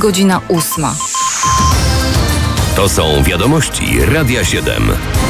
godzina 8. To są wiadomości Radia 7.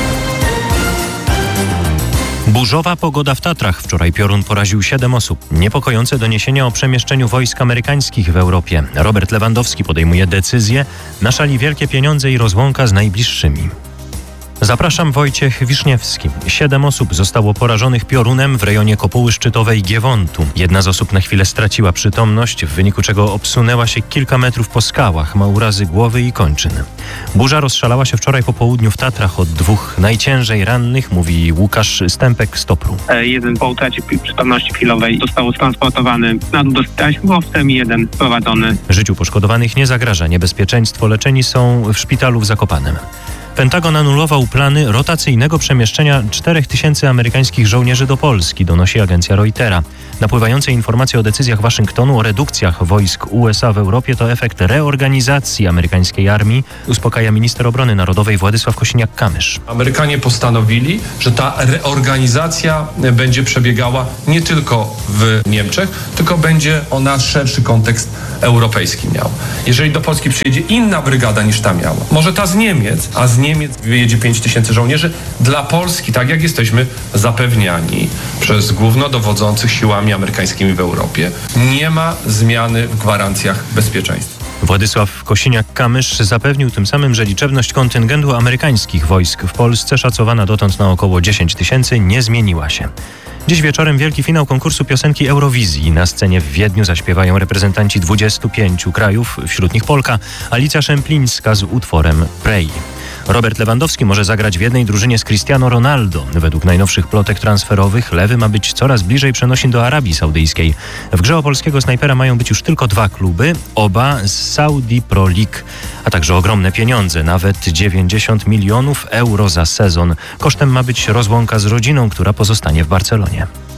Burzowa pogoda w Tatrach. Wczoraj piorun poraził 7 osób. Niepokojące doniesienia o przemieszczeniu wojsk amerykańskich w Europie. Robert Lewandowski podejmuje decyzję. Na szali wielkie pieniądze i rozłąka z najbliższymi. Zapraszam, Wojciech Wiszniewski. 7 osób zostało porażonych piorunem w rejonie kopuły szczytowej Giewontu. Jedna z osób na chwilę straciła przytomność, w wyniku czego obsunęła się kilka metrów po skałach. Ma urazy głowy i kończyn. Burza rozszalała się wczoraj po południu w Tatrach. Od 2 najciężej rannych, mówi Łukasz Stępek z Topru. Jeden po utracie przytomności chwilowej został transportowany na dół do szpitala śmigłowcem i jeden prowadzony. Życiu poszkodowanych nie zagraża niebezpieczeństwo. Leczeni są w szpitalu w Zakopanem. Pentagon anulował plany rotacyjnego przemieszczenia 4000 amerykańskich żołnierzy do Polski, donosi agencja Reutera. Napływające informacje o decyzjach Waszyngtonu o redukcjach wojsk USA w Europie to efekt reorganizacji amerykańskiej armii, uspokaja minister obrony narodowej Władysław Kosiniak-Kamysz. Amerykanie postanowili, że ta reorganizacja będzie przebiegała nie tylko w Niemczech, tylko będzie ona szerszy kontekst europejski miała. Jeżeli do Polski przyjedzie inna brygada niż ta miała, może ta z Niemiec, a z Niemiec wyjedzie 5000 żołnierzy, dla Polski, tak jak jesteśmy zapewniani przez głównodowodzących siłami amerykańskimi w Europie, nie ma zmiany w gwarancjach bezpieczeństwa. Władysław Kosiniak-Kamysz zapewnił tym samym, że liczebność kontyngentu amerykańskich wojsk w Polsce, szacowana dotąd na około 10 000, nie zmieniła się. Dziś wieczorem wielki finał konkursu piosenki Eurowizji. Na scenie w Wiedniu zaśpiewają reprezentanci 25 krajów, wśród nich Polka, Alicja Szemplińska z utworem Pray. Robert Lewandowski może zagrać w jednej drużynie z Cristiano Ronaldo. Według najnowszych plotek transferowych Lewy ma być coraz bliżej przenosin do Arabii Saudyjskiej. W grze o polskiego snajpera mają być już tylko 2 kluby, oba z Saudi Pro League, a także ogromne pieniądze, nawet 90 milionów euro za sezon. Kosztem ma być rozłąka z rodziną, która pozostanie w Barcelonie.